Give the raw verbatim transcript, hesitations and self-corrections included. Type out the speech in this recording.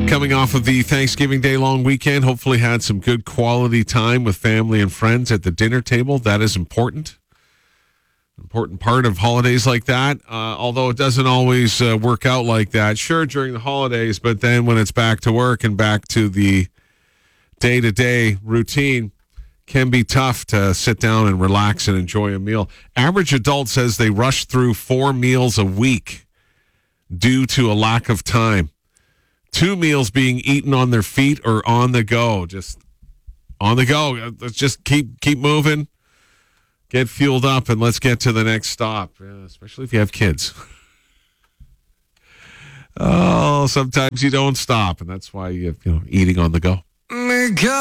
Coming off of the Thanksgiving Day long weekend, hopefully had some good quality time with family and friends at the dinner table. That is important. Important part of holidays like that, uh, although it doesn't always uh, work out like that. Sure, during the holidays, but then when it's back to work and back to the day-to-day routine, can be tough to sit down and relax and enjoy a meal. Average adult says they rush through four meals a week due to a lack of time. Two meals being eaten on their feet or on the go. Just on the go. Let's just keep keep moving. Get fueled up and let's get to the next stop, yeah, especially if you have kids. Oh, sometimes you don't stop, and that's why you, you know, eating on the go.